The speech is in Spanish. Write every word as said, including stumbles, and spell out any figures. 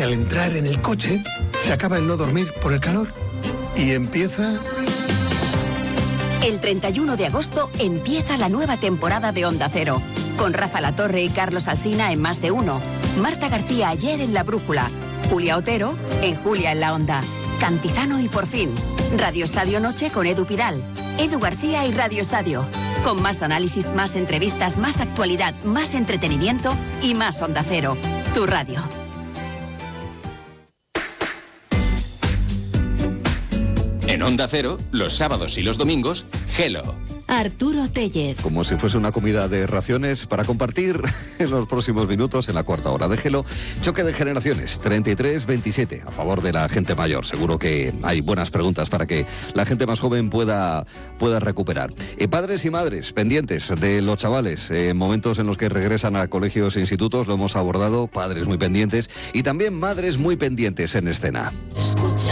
al entrar en el coche se acaba el no dormir por el calor y empieza... El treinta y uno de agosto empieza la nueva temporada de Onda Cero, con Rafa Latorre y Carlos Alsina en Más de Uno, Marta García ayer en La Brújula, Julia Otero en Julia en la Onda, Cantizano y Por Fin, Radio Estadio Noche con Edu Pidal, Edu García y Radio Estadio, con más análisis, más entrevistas, más actualidad, más entretenimiento y más Onda Cero, tu radio. En Onda Cero, los sábados y los domingos, Hello. Arturo Tellez. Como si fuese una comida de raciones para compartir en los próximos minutos, en la cuarta hora de Hello. Choque de generaciones, treinta y tres veintisiete, a favor de la gente mayor. Seguro que hay buenas preguntas para que la gente más joven pueda, pueda recuperar. Eh, padres y madres pendientes de los chavales, en eh, momentos en los que regresan a colegios e institutos, lo hemos abordado, padres muy pendientes y también madres muy pendientes en escena. Escucha.